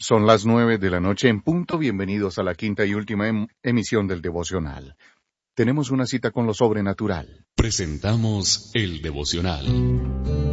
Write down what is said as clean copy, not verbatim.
Son las 9 de la noche en punto. Bienvenidos a la quinta y última emisión del devocional. Tenemos una cita con lo sobrenatural. Presentamos el devocional.